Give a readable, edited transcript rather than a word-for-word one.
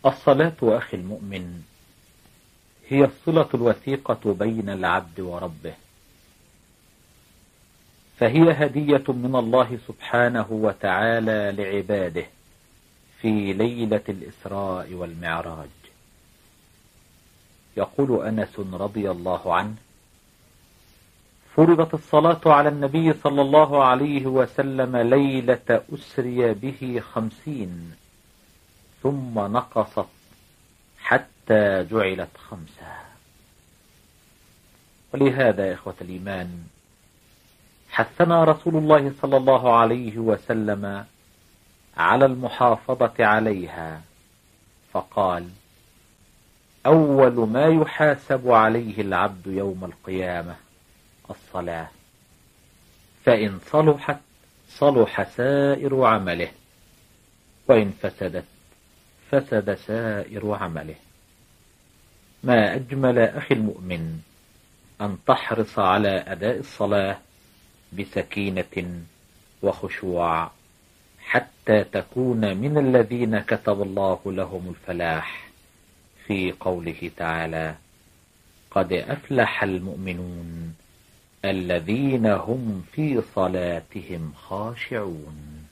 الصلاة أخي المؤمن هي الصلة الوثيقة بين العبد وربه، فهي هدية من الله سبحانه وتعالى لعباده في ليلة الإسراء والمعراج. يقول أنس رضي الله عنه: فرضت الصلاة على النبي صلى الله عليه وسلم ليلة أسري به 50 ثم نقصت حتى جعلت 5. ولهذا يا إخوة الإيمان حثنا رسول الله صلى الله عليه وسلم على المحافظة عليها، فقال: أول ما يحاسب عليه العبد يوم القيامة الصلاة، فإن صلحت صلح سائر عمله، وإن فسدت فسد سائر عمله. ما أجمل أخي المؤمن أن تحرص على أداء الصلاة بسكينة وخشوع حتى تكون من الذين كتب الله لهم الفلاح في قوله تعالى: قد أفلح المؤمنون الذين هم في صلاتهم خاشعون.